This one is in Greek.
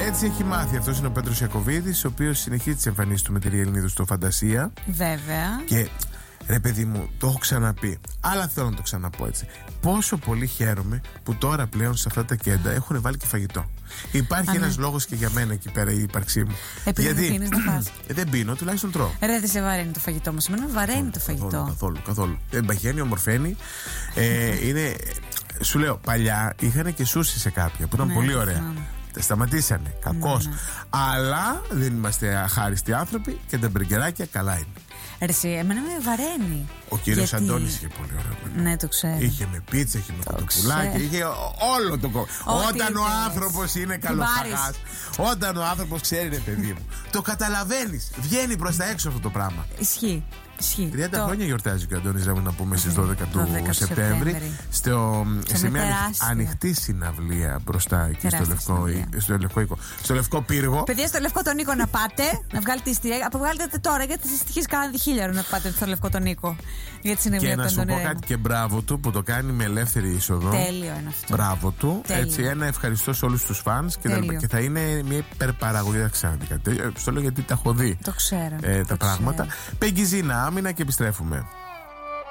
Έτσι έχει μάθει. Αυτός είναι ο Πέτρος Ιακωβίδης, ο οποίος συνεχίζει τις εμφανίσεις του με τη Ελληνίδου στο Φαντασία. Βέβαια. Και ρε παιδί μου, το έχω ξαναπεί, αλλά θέλω να το ξαναπώ έτσι. Πόσο πολύ χαίρομαι που τώρα πλέον σε αυτά τα κέντρα έχουν βάλει και φαγητό. Υπάρχει ένας λόγος και για μένα εκεί πέρα η ύπαρξή μου. Επειδή δεν πίνεις να πας. Δεν πίνω, τουλάχιστον τρώω. Ρε, δεν σε βαραίνει το φαγητό όμως. Εμένα βαραίνει το φαγητό. Καθόλου. Μπαγαίνει, ομορφαίνει. Είναι. Σου λέω, παλιά είχαν και σούσι σε κάποια που ήταν πολύ ωραία. Τα σταματήσανε. Κακώς. Αλλά δεν είμαστε αχάριστοι άνθρωποι και τα μπεργκεράκια καλά είναι. Εσύ, εμένα με βαραίνει. Ο κύριος Αντώνης είχε πολύ ωραία. Ναι, το ξέρω. Είχε με πίτσα, είχε με κοτοπουλάκι, είχε όλο το κόμμα. Όταν ο άνθρωπος είναι καλοφαγάς, όταν ο άνθρωπος ξέρει, ρε παιδί μου, το καταλαβαίνεις. Βγαίνει προς τα έξω αυτό το πράγμα. Ισχύει. 30 χρόνια γιορτάζει και ο Αντώνης, να πούμε, στις 12 του Σεπτέμβρη. Σε μια ανοιχτή συναυλία μπροστά εκεί στο Λευκό Οίκο. Στο Λευκό Πύργο. Παιδιά, στο Λευκό τον Οίκο να πάτε, να βγάλετε εισιτήρια. Αποβγάλετε τώρα, γιατί σας τυχείς κανένα 1.000 να πάτε στο Λευκό τον Οίκο. Για τη συναυλία. Και να σου πω κάτι, και μπράβο του που το κάνει με ελεύθερη είσοδο. Τέλειο είναι αυτό. Μπράβο του. Έτσι, ένα ευχαριστώ σε όλους τους φανς και θα είναι μια υπερπαραγωγή. Δεν ξέρω κάτι. Στο λέω γιατί τα έχω δει. Το ξέρω. Τα πράγματα. Πέγγι Ζήνα, άμυνα και επιστρέφουμε.